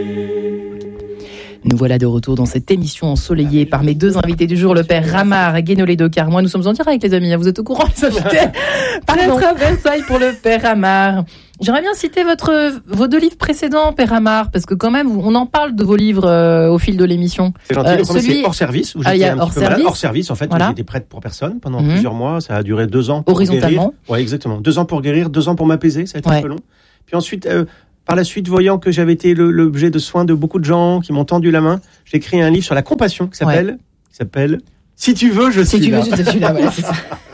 Nous voilà de retour dans cette émission ensoleillée par mes deux invités du jour, le père Ramar Guénolé de Carmois. Nous sommes en direct, les amis. Vous êtes au courant, les invités. Peut-être à Versailles pour le père Ramar. J'aimerais bien citer vos deux livres précédents, père Ramar, parce que quand même, on en parle de vos livres au fil de l'émission. C'est gentil. Le premier, c'est Hors service, où j'étais un petit peu malade. Hors service, en fait, voilà. Où j'étais prêtre pour personne pendant plusieurs mois. Ça a duré 2 ans. Horizontalement. Oui, exactement. 2 ans pour guérir, 2 ans pour m'apaiser. Ça a été un peu long. Puis ensuite, par la suite, voyant que j'avais été l'objet de soins de beaucoup de gens qui m'ont tendu la main, j'ai écrit un livre sur la compassion qui s'appelle Si tu veux, je suis là. Si tu veux, je suis là. Voilà, c'est ça.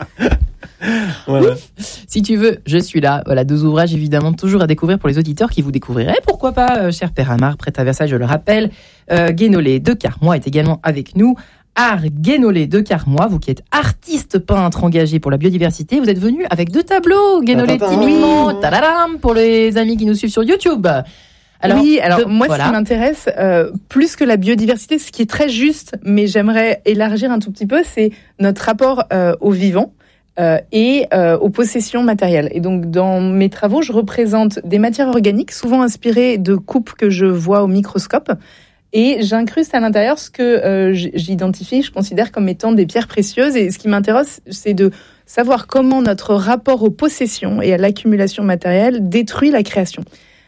Voilà. Si tu veux, je suis là. Voilà, 2 ouvrages évidemment toujours à découvrir pour les auditeurs qui vous découvriraient. Pourquoi pas, cher père Ramar, prêtre à Versailles, je le rappelle. Guénolé de Carmois est également avec nous. Art Guénolé de Carmois, vous qui êtes artiste peintre engagé pour la biodiversité, vous êtes venu avec 2 tableaux, Guénolé timidement, tadadam, pour les amis qui nous suivent sur YouTube. Alors, moi, ce qui m'intéresse, plus que la biodiversité, ce qui est très juste, mais j'aimerais élargir un tout petit peu, c'est notre rapport au vivant et aux possessions matérielles. Et donc, dans mes travaux, je représente des matières organiques, souvent inspirées de coupes que je vois au microscope. Et j'incruste à l'intérieur ce que j'identifie, je considère comme étant des pierres précieuses. Et ce qui m'intéresse, c'est de savoir comment notre rapport aux possessions et à l'accumulation matérielle détruit la création.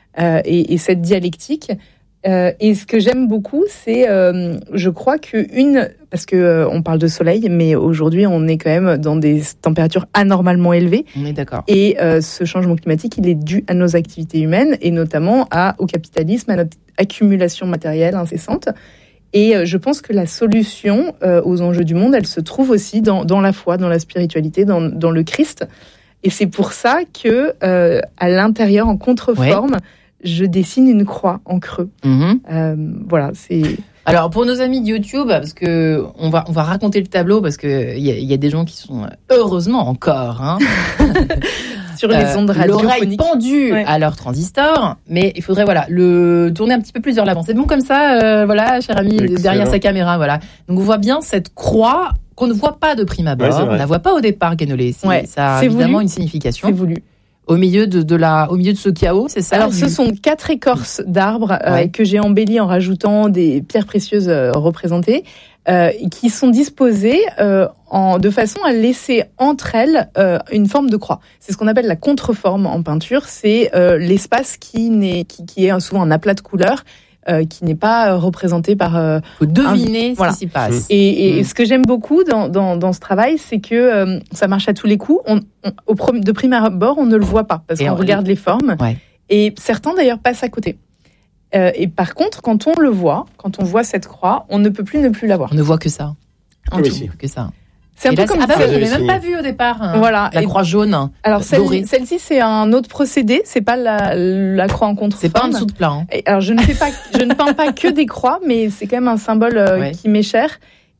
Et cette dialectique. Et ce que j'aime beaucoup, c'est, je crois parce que on parle de soleil, mais aujourd'hui on est quand même dans des températures anormalement élevées. On est d'accord. Et ce changement climatique, il est dû à nos activités humaines et notamment au capitalisme, à notre accumulation matérielle incessante. Et je pense que la solution aux enjeux du monde, elle se trouve aussi dans la foi, dans la spiritualité, dans le Christ. Et c'est pour ça que à l'intérieur, en contreforme, je dessine une croix en creux. Voilà, c'est... Alors, pour nos amis de YouTube, parce que on va raconter le tableau, parce que il y a des gens qui sont, heureusement encore, sur les ondes radiophoniques, l'oreille pendue à leur transistor, mais il faudrait le tourner un petit peu plus vers l'avant. C'est bon comme ça, cher ami, derrière sa caméra, voilà. Donc on voit bien cette croix qu'on ne voit pas de prime abord, on la voit pas au départ, Guénolé. Ça a évidemment une signification. C'est voulu. Au milieu de ce chaos, c'est ça? Alors, ce sont 4 écorces d'arbres que j'ai embellies en rajoutant des pierres précieuses représentées, qui sont disposées de façon à laisser entre elles une forme de croix. C'est ce qu'on appelle la contreforme en peinture. C'est l'espace qui est souvent un aplat de couleurs, qui n'est pas représenté par... faut deviner ce qui s'y passe. Et ce que j'aime beaucoup dans ce travail, c'est que ça marche à tous les coups. De prime abord, on ne le voit pas, parce qu'on regarde les formes. Et certains, d'ailleurs, passent à côté. Et par contre, quand on voit cette croix, on ne peut plus ne plus la voir. On ne voit que ça. Que ça. C'est un peu comme ça. Je l'avais même pas vu au départ. Voilà. La croix jaune. Alors celle-ci, c'est un autre procédé. C'est pas la croix en contreforme. C'est pas un dessous de plat. Alors je ne peins pas que des croix, mais c'est quand même un symbole qui m'est cher.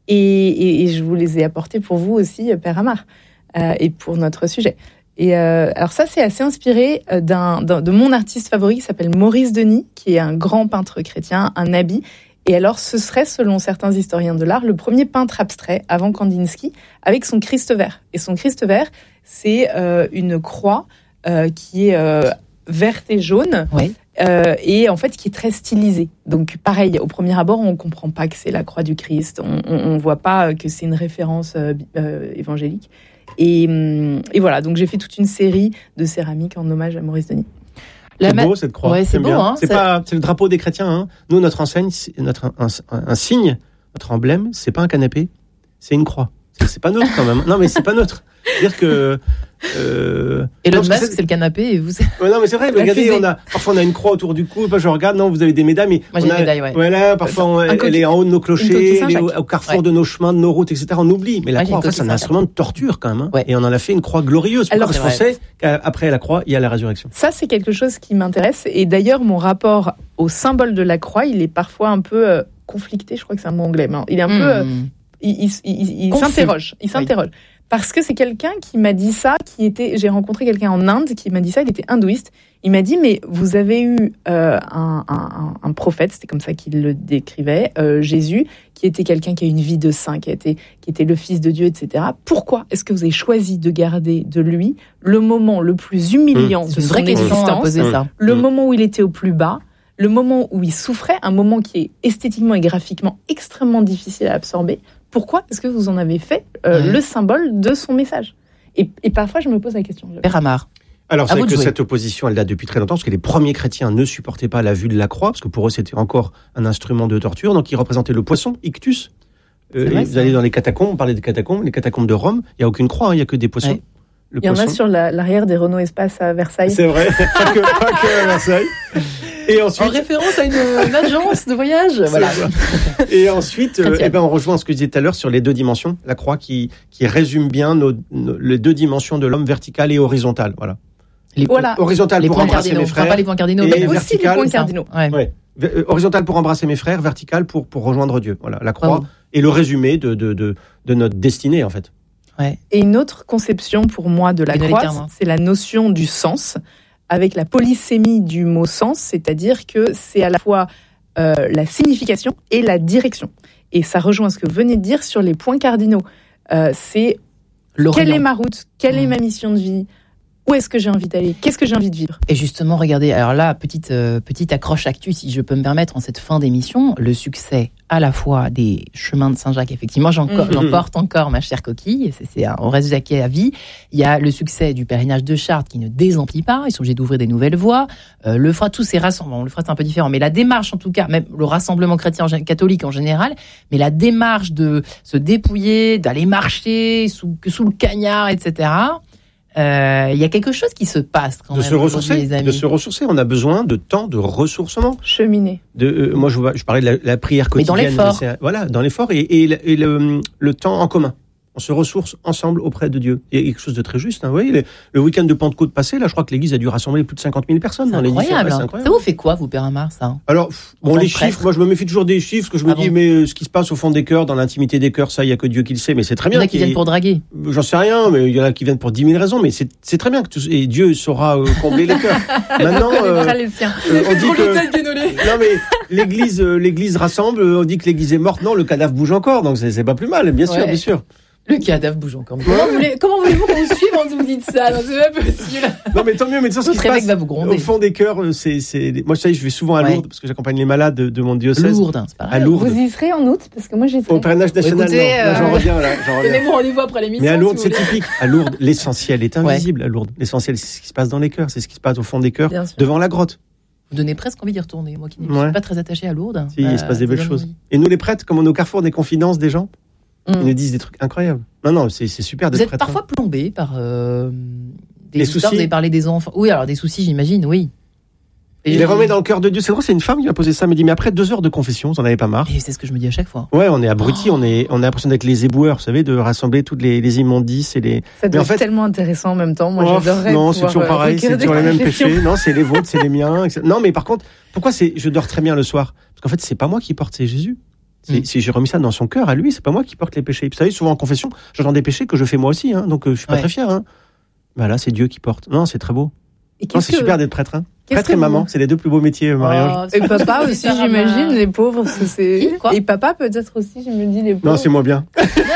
Et je vous les ai apportés pour vous aussi, père Ramar, et pour notre sujet. Et alors ça, c'est assez inspiré de mon artiste favori qui s'appelle Maurice Denis, qui est un grand peintre chrétien, un nabbi. Et alors, ce serait, selon certains historiens de l'art, le premier peintre abstrait avant Kandinsky, avec son Christ vert. Et son Christ vert, c'est une croix qui est verte et jaune, et en fait qui est très stylisée. Donc pareil, au premier abord, on comprend pas que c'est la croix du Christ, on voit pas que c'est une référence évangélique. Et voilà, donc j'ai fait toute une série de céramiques en hommage à Maurice Denis. C'est beau cette croix. Ouais, c'est beau. C'est le drapeau des chrétiens. Nous, notre enseigne, un signe, notre emblème, c'est pas un canapé, c'est une croix. C'est pas neutre quand même. Non, mais c'est pas neutre. C'est-à-dire que. Et le masque, c'est le canapé et vous. Non, mais c'est vrai. Regardez, parfois on a une croix autour du cou. Je regarde. Non, vous avez des médailles, mais moi j'ai des médailles. Voilà, parfois elle est en haut de nos clochers, elle est au carrefour de nos chemins, de nos routes, etc. On oublie. Mais la croix, en fait, c'est un instrument de torture quand même. Et on en a fait une croix glorieuse. Alors, parce qu'on sait qu'après la croix, il y a la résurrection. Ça, c'est quelque chose qui m'intéresse. Et d'ailleurs, mon rapport au symbole de la croix, il est parfois un peu conflicté. Je crois que c'est un mot anglais. Mais il est un peu. Il s'interroge. Il s'interroge. Parce que c'est quelqu'un qui m'a dit ça, j'ai rencontré quelqu'un en Inde qui m'a dit ça, il était hindouiste. Il m'a dit, mais vous avez eu un prophète, c'était comme ça qu'il le décrivait, Jésus, qui était quelqu'un qui a une vie de saint, qui était le fils de Dieu, etc. Pourquoi est-ce que vous avez choisi de garder de lui le moment le plus humiliant de son existence, ça. le moment où il était au plus bas, le moment où il souffrait, un moment qui est esthétiquement et graphiquement extrêmement difficile à absorber. Pourquoi est-ce que vous en avez fait le symbole de son message ? Et parfois, je me pose la question. Père Amar. Alors, c'est vrai que cette opposition, elle date depuis très longtemps, parce que les premiers chrétiens ne supportaient pas la vue de la croix, parce que pour eux, c'était encore un instrument de torture. Donc, ils représentaient le poisson, ictus. Vous allez dans les catacombes, on parlait des catacombes, les catacombes de Rome, il n'y a aucune croix, il n'y a que des poissons. Ouais. Il y en a sur l'arrière des Renault Espace à Versailles. C'est vrai, pas que à Versailles. Et ensuite, en référence à une agence de voyage. Voilà. Et ensuite, on rejoint ce que je disais tout à l'heure sur les deux dimensions. La croix qui résume bien les deux dimensions de l'homme, verticale et horizontale. Voilà. Horizontale pour embrasser mes frères. Pas les points cardinaux, mais aussi les points cardinaux. Ouais. Horizontale pour embrasser mes frères, verticale pour rejoindre Dieu. Voilà. La croix est le résumé de notre destinée, en fait. Ouais. Et une autre conception pour moi de la croix, c'est la notion du sens, avec la polysémie du mot sens, c'est-à-dire que c'est à la fois la signification et la direction. Et ça rejoint ce que vous venez de dire sur les points cardinaux. C'est quelle est ma route, quelle est ma mission de vie, où est-ce que j'ai envie d'aller, qu'est-ce que j'ai envie de vivre. Et justement, regardez, alors là, petite accroche actu, si je peux me permettre, en cette fin d'émission, le succès à la fois des chemins de Saint-Jacques, effectivement, j'en porte encore, ma chère coquille, on reste jacquet à vie. Il y a le succès du pèlerinage de Chartres qui ne désemplit pas, ils sont obligés d'ouvrir des nouvelles voies. Le fera, tous ces rassemblements, le fera c'est un peu différent, mais la démarche en tout cas, même le rassemblement chrétien catholique en général, mais la démarche de se dépouiller, d'aller marcher sous le cagnard, etc., il y a quelque chose qui se passe quand même. De se ressourcer. On a besoin de temps de ressourcement. Cheminer. Moi, je parlais de la prière quotidienne. Mais dans l'effort. Voilà, dans l'effort et le temps en commun. On se ressource ensemble auprès de Dieu. Il y a quelque chose de très juste. Hein. Vous voyez, le week-end de Pentecôte passé, là, je crois que l'Église a dû rassembler plus de 50 000 personnes. C'est incroyable. Ça vous fait quoi, vous, Père Amar, ça ? Alors, les chiffres, moi, je me méfie toujours des chiffres, parce que je me dis, mais ce qui se passe au fond des cœurs, dans l'intimité des cœurs, ça, il n'y a que Dieu qui le sait, mais c'est très bien. Il y en a qui viennent pour draguer. J'en sais rien, mais il y en a qui viennent pour 10 000 raisons, mais c'est très bien et Dieu saura combler les cœurs. Maintenant, les siens. On dit que non, mais l'Église rassemble, on dit que l'Église est morte, non, le cadavre bouge encore, donc c'est pas plus mal, bien sûr, bien sûr. Le cadavre bouge encore. Comment voulez-vous qu'on vous suive quand vous dites ça ? Non, c'est pas possible. Non, mais tant mieux, mais ce qui se passe va vous gronder. Au fond des cœurs, moi, je vais souvent à Lourdes, parce que j'accompagne les malades de mon diocèse. Lourdes, c'est pareil. À Lourdes. Vous y serez en août ? Parce que moi, j'y serai. Au pèlerinage national, j'en reviens. Donnez-moi rendez-vous après l'émission. Mais à Lourdes, c'est typique. À Lourdes, l'essentiel est invisible. À Lourdes, l'essentiel, c'est ce qui se passe dans les cœurs, c'est ce qui se passe au fond des cœurs, devant la grotte. Vous donnez presque envie d'y retourner, moi qui ne suis pas très attachée à Lourdes. Si, il se passe des belles choses. Et nous, les prêtres, comme on est au carrefour des confidences des gens, ils nous disent des trucs incroyables. Non, c'est super d'être prêtre. Vous êtes parfois plombé par des soucis. Vous avez parlé des enfants. Oui, alors des soucis, j'imagine, oui. Il les remet dans le cœur de Dieu. C'est drôle, c'est une femme qui m'a posé ça, elle me dit, mais après 2 heures de confession, vous en avez pas marre? Et c'est ce que je me dis à chaque fois. Ouais, on est abrutis, on a l'impression d'être les éboueurs, vous savez, de rassembler toutes les immondices et les... Ça doit être tellement intéressant en même temps. Moi, j'adorerais. Non, c'est toujours pareil, c'est toujours les mêmes péchés. Non, c'est les vôtres, c'est les miens. Non, mais par contre, pourquoi je dors très bien le soir? Parce qu'en fait, c'est pas moi qui porte, c'est Jésus. J'ai remis ça dans son cœur à lui, c'est pas moi qui porte les péchés. Vous savez, souvent en confession, j'entends des péchés que je fais moi aussi, hein, donc je suis pas très fier. Hein. Bah là, c'est Dieu qui porte. Non, c'est très beau. C'est super d'être prêtre. Hein. Prêtre et maman, c'est les 2 plus beaux métiers, Marie-Ange. Et papa aussi, j'imagine, les pauvres. Et papa peut-être aussi, je me dis, les pauvres. Non, c'est moi bien.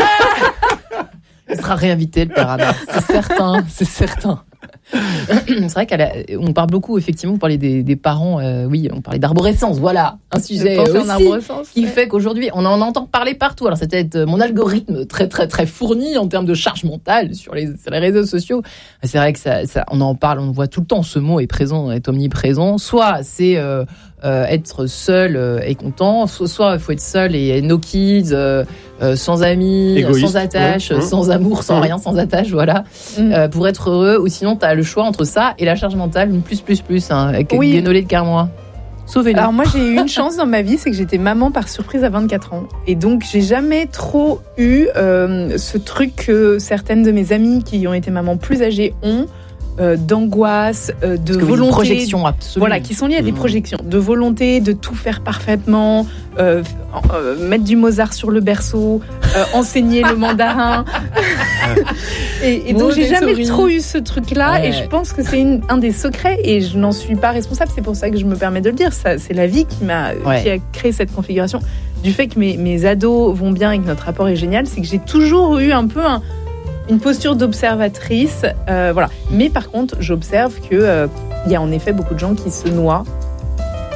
Il sera réinvité, le Père Amar. C'est certain. C'est vrai qu'on parle beaucoup, effectivement, vous parlez des parents, oui, on parlait d'arborescence, voilà, un sujet aussi qui fait qu'aujourd'hui, on en entend parler partout. Alors, c'est peut-être mon algorithme très, très, très fourni en termes de charge mentale sur les réseaux sociaux. C'est vrai que ça, on en parle, on voit tout le temps, ce mot est présent, est omniprésent. Soit c'est être seul et content, soit il faut être seul et no kids, sans amis, égoïste, sans attache, sans amour, sans rien, sans attache, voilà, pour être heureux. Ou sinon, tu as le choix entre ça et la charge mentale, une plus, avec Guénolé de Carmois. Sauvez-le. Alors moi, j'ai eu une chance dans ma vie, c'est que j'étais maman par surprise à 24 ans. Et donc, j'ai jamais trop eu ce truc que certaines de mes amies qui ont été mamans plus âgées ont, d'angoisse, de volonté, projections absolues. Voilà, qui sont liées à des projections, de volonté de tout faire parfaitement, mettre du Mozart sur le berceau, enseigner le mandarin. et donc j'ai jamais trop eu ce truc-là, et je pense que c'est un des secrets, et je n'en suis pas responsable. C'est pour ça que je me permets de le dire. Ça, c'est la vie qui a créé cette configuration. Du fait que mes ados vont bien et que notre rapport est génial, c'est que j'ai toujours eu un peu une posture d'observatrice, voilà. Mais par contre, j'observe que y a en effet beaucoup de gens qui se noient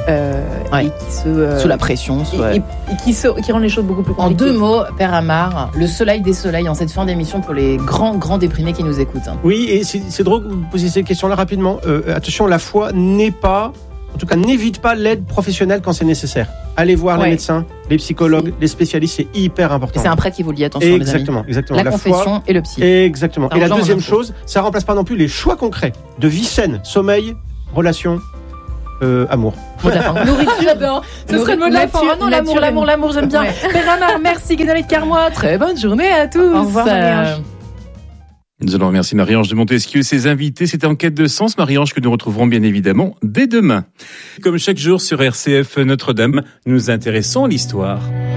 et qui sous la pression, et qui rend les choses beaucoup plus compliquées. En 2 mots, Père Amar, le soleil des soleils en cette fin d'émission pour les grands déprimés qui nous écoutent. Oui, et c'est drôle que vous posiez ces questions-là rapidement. Attention, la foi n'évite pas l'aide professionnelle quand c'est nécessaire. Allez voir les médecins, les psychologues, les spécialistes, c'est hyper important. Et c'est un prêtre qui vous le dit, attention, exactement, les amis. La confession foi, et le psy. Exactement. Et la deuxième chose, ça remplace pas non plus les choix concrets de vie saine, sommeil, relation, amour. Nourriture. J'adore. Ce serait le mot de la fin. Non, l'amour, j'aime bien. Père Amar, merci Guénolé de Carmois. Très bonne journée à tous. Au revoir, Marie-Ange. Nous allons remercier Marie-Ange de Montesquieu et ses invités. C'était En quête de sens, Marie-Ange, que nous retrouverons bien évidemment dès demain. Comme chaque jour sur RCF Notre-Dame, nous nous intéressons à l'histoire.